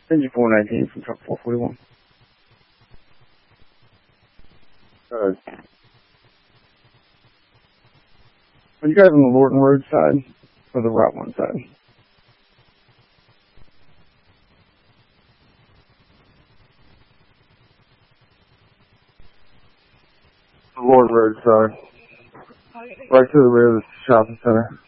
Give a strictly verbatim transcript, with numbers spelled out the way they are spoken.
Engine four nineteen from truck four forty-one. Uh, are you guys on the Lorton Road side or the Route one side? The Lorton Road side. Right to the rear of the shopping center.